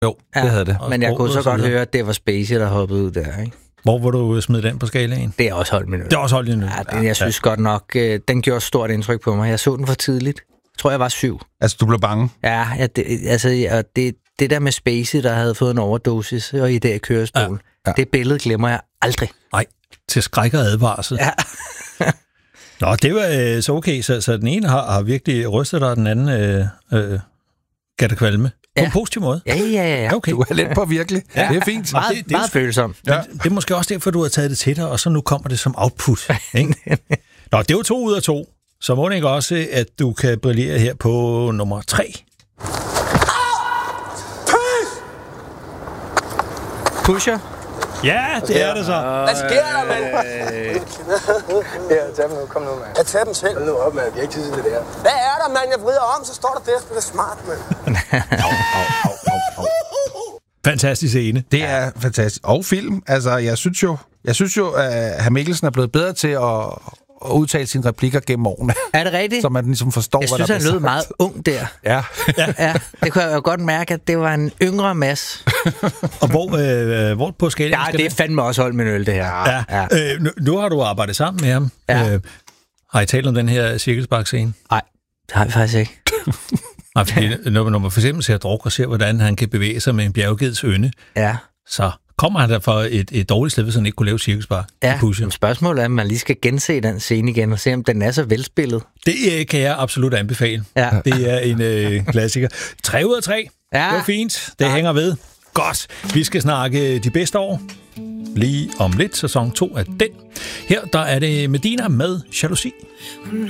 Jo, det havde det. Men jeg kunne så godt høre, at det var Spacey, der hoppede ud der, ikke? Hvor var du smidt den på skalaen? Det er også holdt min øl. Det er også holdt din øl. Ja, jeg synes godt nok, den gjorde stort indtryk på mig. Jeg så den for tidligt. Jeg tror, jeg var 7. Altså, du blev bange? Ja, det der med Spacey, der havde fået en overdosis og i det kørestol, det billede glemmer jeg aldrig. Nej, til skræk og advarsel. Ja. Nå, det var så okay. Så den ene har virkelig rystet dig, og den anden gav dig kvalme. På en positiv måde? Ja. Okay. Du er lidt på virkelig. Ja. Det er fint. Meget følsomt. Ja. Det er måske også derfor, du har taget det til dig, og så nu kommer det som output. Ikke? Nå, det er jo 2 ud af 2. Så må det ikke også, at du kan brillere her på nummer 3. Pusher? Ja, det er det så. Hvad sker der, mand? Ja, tag dem nu. Kom nu, mand. Jeg tager dem selv. Hold nu op, mand. Vi har ikke tid til det der. Hvad er der, mand? Jeg vrider om, så står der der. Det er smart, mand. Fantastisk scene. Det er fantastisk. Og film. Altså, jeg synes jo, at hr. Mikkelsen er blevet bedre til at udtale sine replikker gennem årene. Er det rigtigt? Så man ligesom forstår, jeg hvad synes, der han bliver lød sagt. meget ung der. Ja. Ja, det kunne jeg jo godt mærke, at det var en yngre Mads. Og hvor på skalaen? Ja, det er fandme også holdt min øl, det her. Ja. Nu har du arbejdet sammen med ham. Ja. Har I talt om den her cirkelspark-scene? Nej, det har vi faktisk ikke. Nej, fordi når man for eksempel ser druk og ser, hvordan han kan bevæge sig med en bjerggeds ynde, Ja. så kommer han der fra et dårligt sted, hvis han ikke kunne lave cirkelspark. Ja, men spørgsmålet er, om man lige skal gense den scene igen og se, om den er så velspillet. Det kan jeg absolut anbefale. Ja. Det er en klassiker. 3 ud af 3. Ja. Det var fint. Det hænger ved. Godt. Vi skal snakke de bedste år. Lige om lidt, sæson 2 af den. Her der er det Medina med Jalousi. Hun